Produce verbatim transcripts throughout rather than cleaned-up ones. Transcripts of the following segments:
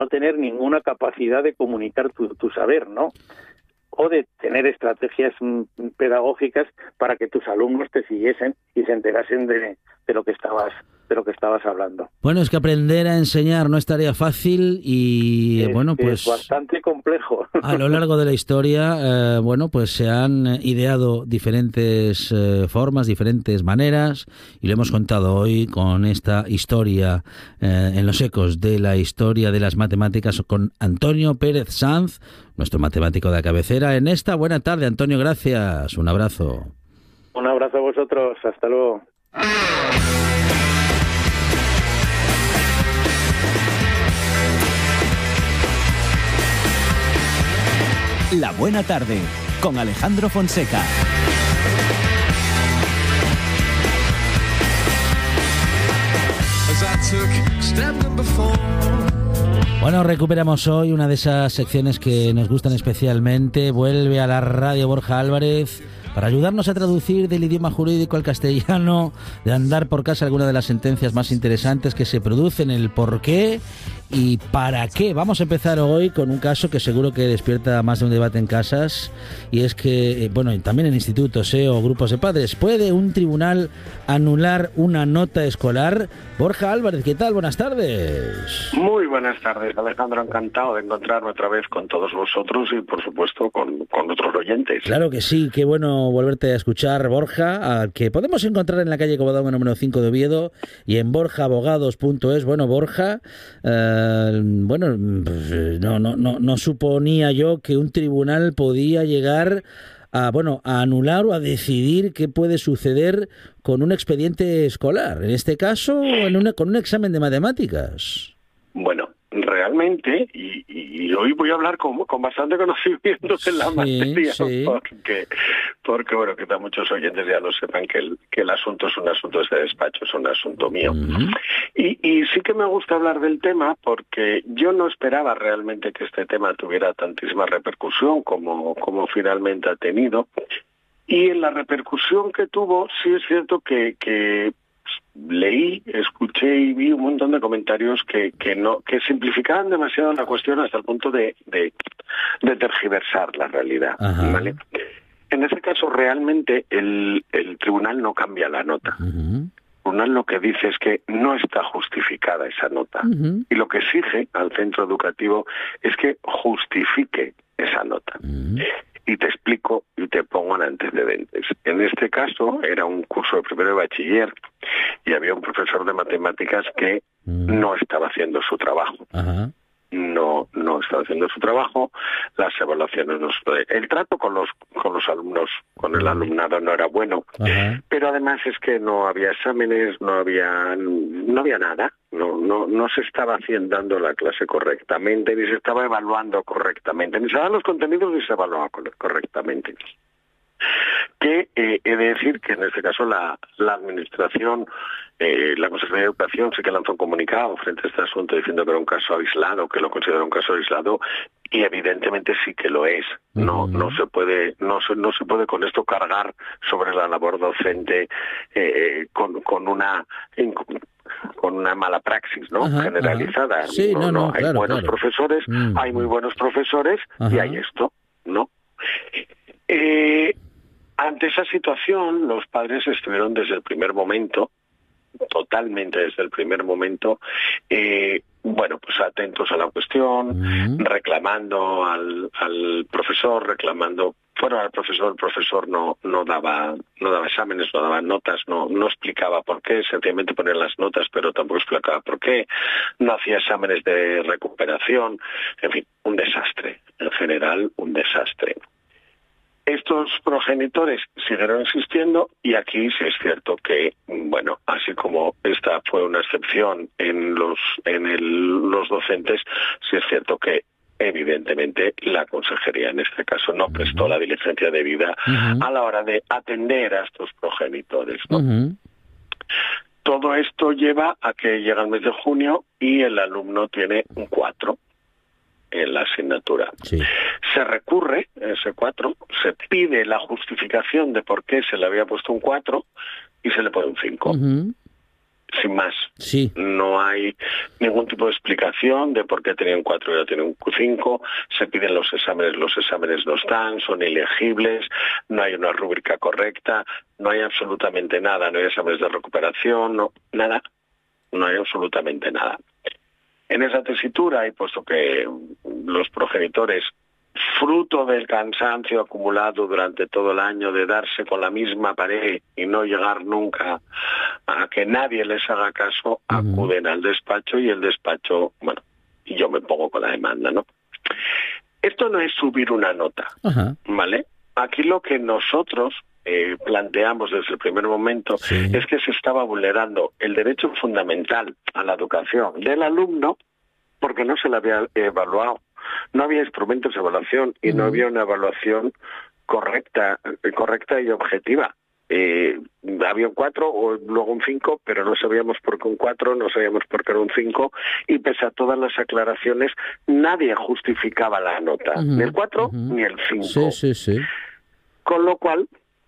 no tener ninguna capacidad de comunicar tu, tu saber, ¿no? O de tener estrategias mm, pedagógicas para que tus alumnos te siguiesen y se enterasen de, de lo que estabas de lo que estabas hablando. Bueno, es que aprender a enseñar no es tarea fácil y es, bueno, pues es bastante complejo. A lo largo de la historia, eh, bueno, pues se han ideado diferentes eh, formas, diferentes maneras, y lo hemos contado hoy con esta historia eh, en los ecos de la historia de las matemáticas con Antonio Pérez Sanz, nuestro matemático de cabecera. En esta buena tarde, Antonio, gracias. Un abrazo. Un abrazo a vosotros. Hasta luego. La Buena Tarde, con Alejandro Fonseca. Bueno, recuperamos hoy una de esas secciones que nos gustan especialmente. Vuelve a la radio Borja Álvarez para ayudarnos a traducir del idioma jurídico al castellano, de andar por casa alguna de las sentencias más interesantes que se producen, el por qué y para qué. Vamos a empezar hoy con un caso que seguro que despierta más de un debate en casas, y es que, bueno, también en institutos ¿eh? o grupos de padres, ¿puede un tribunal anular una nota escolar? Borja Álvarez, ¿qué tal? Buenas tardes. Muy buenas tardes, Alejandro. Encantado de encontrarme otra vez con todos vosotros y, por supuesto, con, con otros oyentes. Claro que sí, qué bueno volverte a escuchar, Borja, al que podemos encontrar en la calle Covadonga número cinco de Oviedo y en borja abogados punto es. Bueno, Borja, eh, bueno, no, no, no, no suponía yo que un tribunal podía llegar a, bueno, a anular o a decidir qué puede suceder con un expediente escolar, en este caso en una, con un examen de matemáticas. Bueno, realmente, y, y hoy voy a hablar con, con bastante conocimiento en la sí, materia, sí. porque, porque bueno, quizá muchos oyentes ya lo sepan, que el, que el asunto es un asunto de este despacho, es un asunto mío. Uh-huh. Y, y sí que me gusta hablar del tema, porque yo no esperaba realmente que este tema tuviera tantísima repercusión como, como finalmente ha tenido. Y en la repercusión que tuvo, sí es cierto que... que leí, escuché y vi un montón de comentarios que, que no que simplificaban demasiado la cuestión hasta el punto de, de, de tergiversar la realidad. ¿Vale? En ese caso, realmente el, el tribunal no cambia la nota. Uh-huh. El tribunal lo que dice es que no está justificada esa nota. Uh-huh. Y lo que exige al centro educativo es que justifique esa nota. Uh-huh. Y te explico y te pongo en antecedentes. En este caso era un curso de primero de bachiller y había un profesor de matemáticas que mm. no estaba haciendo su trabajo. Ajá. No, no estaba haciendo su trabajo. Las evaluaciones, no, el trato con los con los alumnos, con el alumnado no era bueno. Ajá. Pero además es que no había exámenes, no había no había nada. No, no, no se estaba haciendo dando la clase correctamente, ni se estaba evaluando correctamente, ni se daban los contenidos ni se evaluaba correctamente. Que eh, he de decir que en este caso la, la administración, eh, la Consejería de Educación sí que lanzó un comunicado frente a este asunto diciendo que era un caso aislado, que lo considera un caso aislado, y evidentemente sí que lo es. No, uh-huh. no se puede, no se, no se puede con esto cargar sobre la labor docente eh, con, con una con una mala praxis, ¿no? Ajá, generalizada. Ajá. Sí, no, no, no, no. Hay claro, buenos claro. profesores, uh-huh. hay muy buenos profesores Ajá. y hay esto, ¿no? Eh, ante esa situación, los padres estuvieron desde el primer momento, totalmente desde el primer momento, eh, bueno, pues atentos a la cuestión, uh-huh. reclamando al, al profesor, reclamando, fueron al profesor, el profesor no, no daba, no daba exámenes, no daba notas, no, no explicaba por qué, sencillamente ponía las notas, pero tampoco explicaba por qué, no hacía exámenes de recuperación, en fin, un desastre, en general, un desastre. Estos progenitores siguieron existiendo y aquí sí es cierto que, bueno, así como esta fue una excepción en los en el, los docentes, sí es cierto que evidentemente la consejería en este caso no prestó la diligencia debida uh-huh. a la hora de atender a estos progenitores, ¿no? Uh-huh. Todo esto lleva a que llega el mes de junio y el alumno tiene un cuatro en la asignatura. Sí. Se recurre ese cuatro, se pide la justificación de por qué se le había puesto un cuatro y se le pone un cinco. Uh-huh. sin más. Sí. No hay ningún tipo de explicación de por qué tenía un cuatro y ahora tiene un cinco. Se piden los exámenes, los exámenes no están, son ilegibles, no hay una rúbrica correcta, no hay absolutamente nada, no hay exámenes de recuperación, no, nada, no hay absolutamente nada. En esa tesitura, y puesto que los progenitores, fruto del cansancio acumulado durante todo el año de darse con la misma pared y no llegar nunca a que nadie les haga caso, acuden al despacho y el despacho, bueno, y yo me pongo con la demanda, ¿no? Esto no es subir una nota, Ajá. ¿vale? Aquí lo que nosotros eh, planteamos desde el primer momento sí. es que se estaba vulnerando el derecho fundamental a la educación del alumno porque no se le había evaluado. No había instrumentos de evaluación y uh-huh. no había una evaluación correcta, correcta y objetiva. Eh, había un cuatro o luego un cinco, pero no sabíamos por qué un cuatro, no sabíamos por qué era un cinco, y pese a todas las aclaraciones, nadie justificaba la nota, uh-huh. ni el cuatro uh-huh. ni el cinco. Sí, sí, sí. Con lo cual,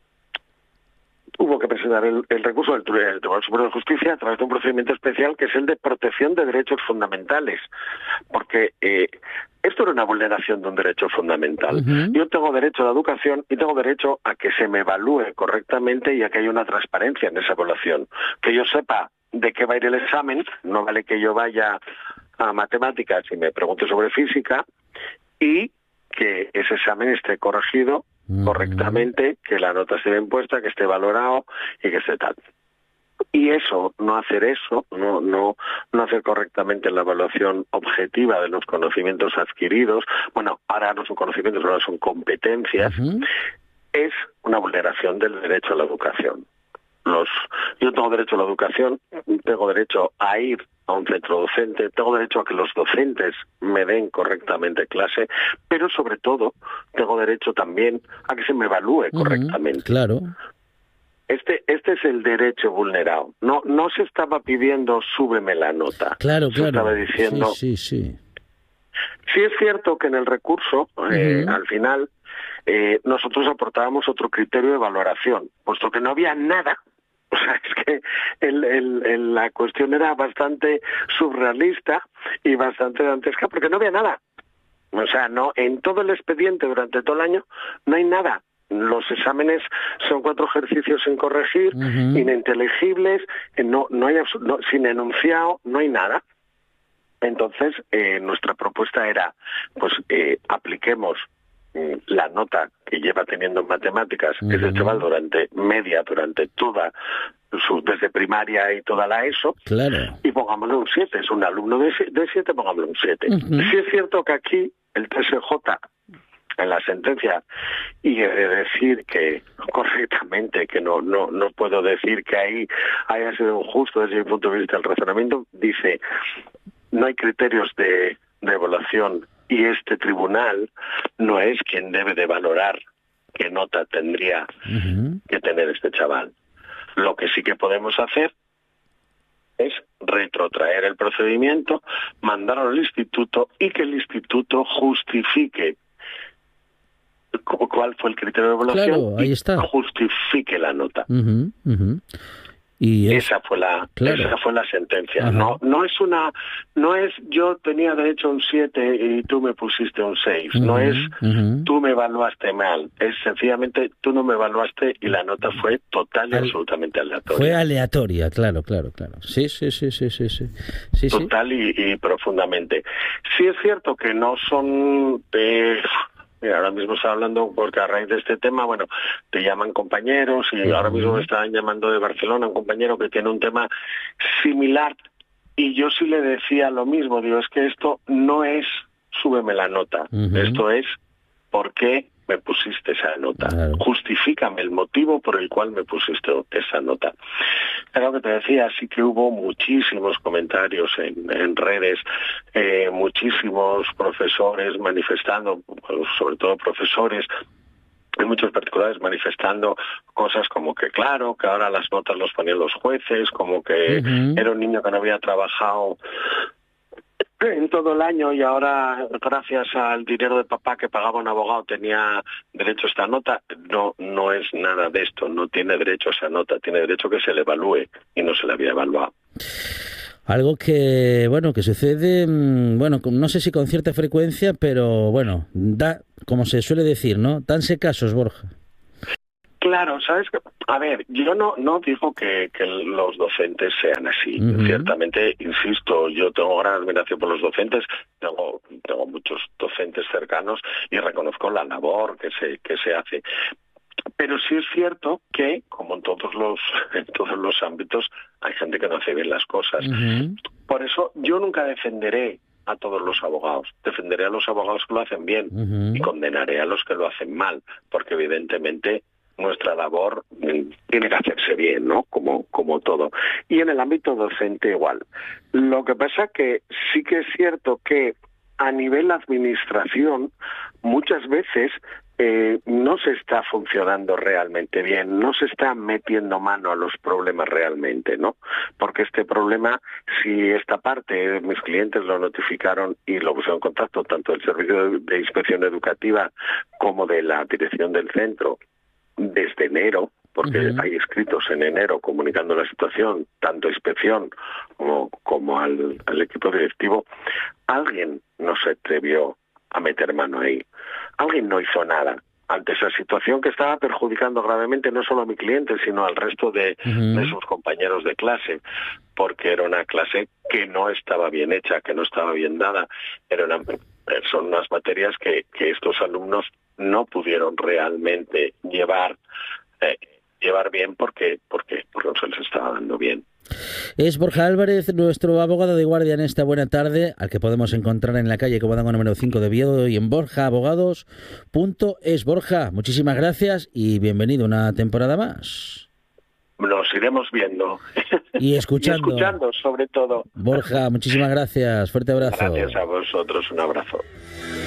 hubo que presentar el, el recurso del Tribunal Supremo de Justicia a través de un procedimiento especial que es el de protección de derechos fundamentales, porque eh, esto era una vulneración de un derecho fundamental. Uh-huh. Yo tengo derecho a la educación y tengo derecho a que se me evalúe correctamente y a que haya una transparencia en esa evaluación. Que yo sepa de qué va a ir el examen, no vale que yo vaya a matemáticas y me pregunte sobre física, y que ese examen esté corregido uh-huh. correctamente, que la nota esté bien puesta, que esté valorado y que esté tal. Y eso, no hacer eso, no no no hacer correctamente la evaluación objetiva de los conocimientos adquiridos, bueno, ahora no son conocimientos, ahora son competencias, uh-huh. es una vulneración del derecho a la educación. Los, yo tengo derecho a la educación, tengo derecho a ir a un centro docente, tengo derecho a que los docentes me den correctamente clase, pero sobre todo tengo derecho también a que se me evalúe uh-huh. correctamente. Claro. Este este es el derecho vulnerado. No no se estaba pidiendo súbeme la nota. Claro, se claro. estaba diciendo. Sí, sí, sí. Sí es cierto que en el recurso, eh, uh-huh. al final, eh, nosotros aportábamos otro criterio de valoración, puesto que no había nada. O sea, es que el, el, el, la cuestión era bastante surrealista y bastante dantesca, porque no había nada. O sea, no en todo el expediente durante todo el año no hay nada. Los exámenes son cuatro ejercicios sin corregir, uh-huh. ininteligibles, no, no hay no, sin enunciado, no hay nada. Entonces, eh, nuestra propuesta era, pues, eh, apliquemos eh, la nota que lleva teniendo en matemáticas uh-huh. ese chaval durante media, durante toda su, desde primaria y toda la ESO, claro. y pongámosle un siete. Es un alumno de siete, pongámosle un siete. Uh-huh. Sí es cierto que aquí el T S J en la sentencia, y he de decir que correctamente, que no no no puedo decir que ahí haya sido injusto desde mi punto de vista el razonamiento, dice no hay criterios de, de evaluación y este tribunal no es quien debe de valorar qué nota tendría uh-huh. que tener este chaval. Lo que sí que podemos hacer es retrotraer el procedimiento, mandarlo al instituto y que el instituto justifique cuál fue el criterio de evaluación, claro, ahí está. Y justifique la nota. Uh-huh, uh-huh. Y es... esa fue la claro. esa fue la sentencia. Uh-huh. No no es una no es yo tenía derecho a un siete y tú me pusiste un seis. Uh-huh, no es uh-huh. tú me evaluaste mal. Es sencillamente tú no me evaluaste y la nota fue total y Al... absolutamente aleatoria. Fue aleatoria, claro, claro, claro. Sí, sí, sí, sí, sí, sí. sí total sí. Y, y profundamente. Sí es cierto que no son eh, Mira, ahora mismo estaba hablando porque a raíz de este tema, bueno, te llaman compañeros y uh-huh. ahora mismo me estaban llamando de Barcelona un compañero que tiene un tema similar y yo sí le decía lo mismo, digo, es que esto no es súbeme la nota, uh-huh. esto es ¿por qué me pusiste esa nota? Claro. Justifícame el motivo por el cual me pusiste esa nota. Era lo que te decía, sí que hubo muchísimos comentarios en, en redes, eh, muchísimos profesores manifestando, sobre todo profesores, hay muchos particulares manifestando cosas como que claro, que ahora las notas los ponían los jueces, como que uh-huh. era un niño que no había trabajado en todo el año y ahora gracias al dinero de papá que pagaba un abogado tenía derecho a esta nota. No no es nada de esto, no tiene derecho a esa nota, tiene derecho a que se le evalúe y no se le había evaluado. Algo que, bueno, que sucede, bueno, no sé si con cierta frecuencia, pero bueno, da, como se suele decir, ¿no? Danse casos, Borja. Claro, sabes que, a ver, yo no no digo que, que los docentes sean así. Uh-huh. Ciertamente, insisto, yo tengo gran admiración por los docentes, tengo tengo muchos docentes cercanos y reconozco la labor que se que se hace. Pero sí es cierto que, como en todos los en todos los ámbitos, hay gente que no hace bien las cosas. Uh-huh. Por eso yo nunca defenderé a todos los abogados. Defenderé a los abogados que lo hacen bien uh-huh. y condenaré a los que lo hacen mal, porque evidentemente nuestra labor tiene que hacerse bien, ¿no? Como como todo. Y en el ámbito docente igual. Lo que pasa que sí que es cierto que a nivel administración muchas veces eh, no se está funcionando realmente bien, no se está metiendo mano a los problemas realmente, ¿no? Porque este problema, si esta parte, mis clientes lo notificaron y lo pusieron en contacto tanto del Servicio de, de Inspección Educativa como de la dirección del centro desde enero, porque uh-huh. hay escritos en enero comunicando la situación, tanto a inspección como, como al, al equipo directivo, alguien no se atrevió a meter mano ahí. Alguien no hizo nada ante esa situación que estaba perjudicando gravemente no solo a mi cliente, sino al resto de, uh-huh. de sus compañeros de clase, porque era una clase que no estaba bien hecha, que no estaba bien dada. Era una, son unas materias que, que estos alumnos no pudieron realmente llevar eh, llevar bien porque, porque, porque no se les estaba dando bien. Es Borja Álvarez, nuestro abogado de guardia en esta buena tarde, al que podemos encontrar en la calle Comodango número cinco de Oviedo y en borja abogados punto es. Borja, muchísimas gracias y bienvenido una temporada más. Nos iremos viendo. Y escuchando. Y escuchando, sobre todo. Borja, muchísimas gracias. Fuerte abrazo. Gracias a vosotros. Un abrazo.